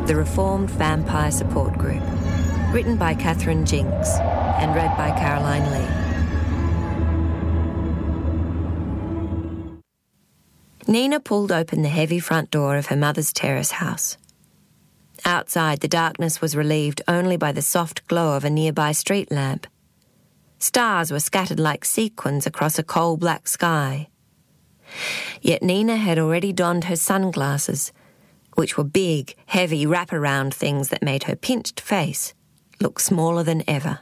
The Reformed Vampire Support Group, written by Catherine Jinks and read by Caroline Lee. Nina pulled open the heavy front door of her mother's terrace house. Outside, the darkness was relieved only by the soft glow of a nearby street lamp. Stars were scattered like sequins across a coal-black sky. Yet Nina had already donned her sunglasses, which were big, heavy wraparound things that made her pinched face look smaller than ever.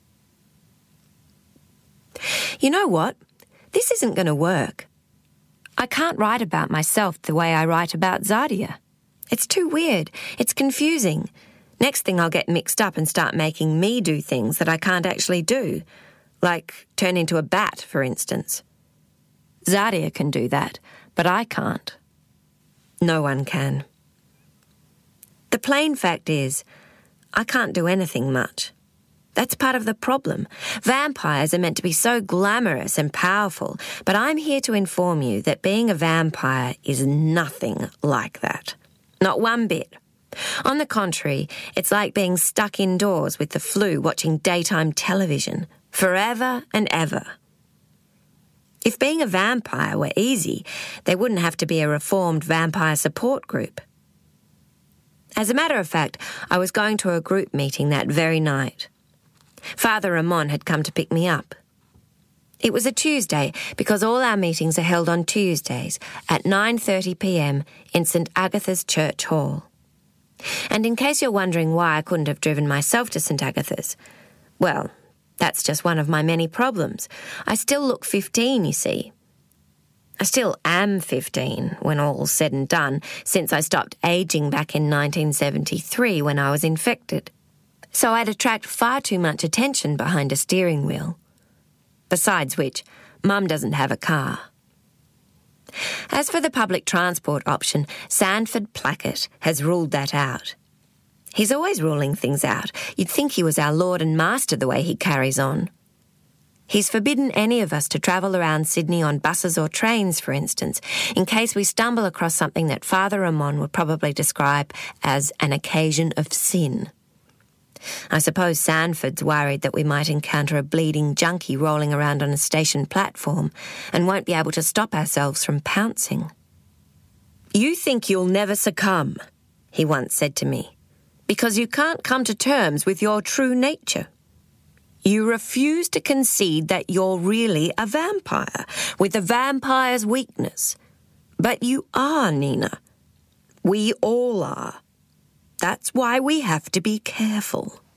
You know what? This isn't going to work. I can't write about myself the way I write about Zadia. It's too weird. It's confusing. Next thing I'll get mixed up and start making me do things that I can't actually do, like turn into a bat, for instance. Zadia can do that, but I can't. No one can. The plain fact is, I can't do anything much. That's part of the problem. Vampires are meant to be so glamorous and powerful, but I'm here to inform you that being a vampire is nothing like that. Not one bit. On the contrary, it's like being stuck indoors with the flu watching daytime television, forever and ever. If being a vampire were easy, there wouldn't have to be a reformed vampire support group. As a matter of fact, I was going to a group meeting that very night. Father Ramon had come to pick me up. It was a Tuesday because all our meetings are held on Tuesdays at 9:30 p.m. in St. Agatha's Church Hall. And in case you're wondering why I couldn't have driven myself to St. Agatha's, well, that's just one of my many problems. I still look 15, you see. I still am 15 when all's said and done, since I stopped aging back in 1973 when I was infected. So I'd attract far too much attention behind a steering wheel. Besides which, Mum doesn't have a car. As for the public transport option, Sanford Plackett has ruled that out. He's always ruling things out. You'd think he was our Lord and Master the way he carries on. He's forbidden any of us to travel around Sydney on buses or trains, for instance, in case we stumble across something that Father Ramon would probably describe as an occasion of sin. I suppose Sanford's worried that we might encounter a bleeding junkie rolling around on a station platform and won't be able to stop ourselves from pouncing. "You think you'll never succumb," he once said to me, "because you can't come to terms with your true nature. You refuse to concede that you're really a vampire, with a vampire's weakness. But you are, Nina. We all are. That's why we have to be careful."